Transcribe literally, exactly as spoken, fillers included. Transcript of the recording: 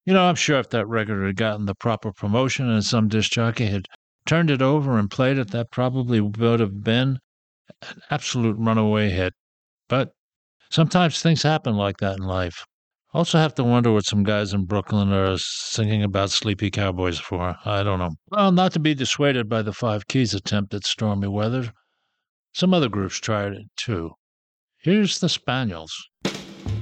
You know, I'm sure if that record had gotten the proper promotion and some disc jockey had turned it over and played it, that probably would have been an absolute runaway hit. But sometimes things happen like that in life. Also have to wonder what some guys in Brooklyn are singing about Sleepy Cowboys for. I don't know. Well, not to be dissuaded by the Five Keys attempt at stormy weather, some other groups tried it too. Here's the Spaniels.